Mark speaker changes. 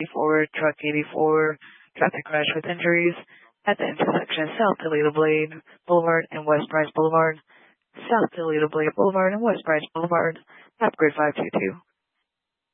Speaker 1: 84, truck 84, traffic crash with injuries at the intersection of South Toledo Blade Boulevard and West Bryce Boulevard. South Toledo Blade Boulevard and West Bryce Boulevard. Map grid 522.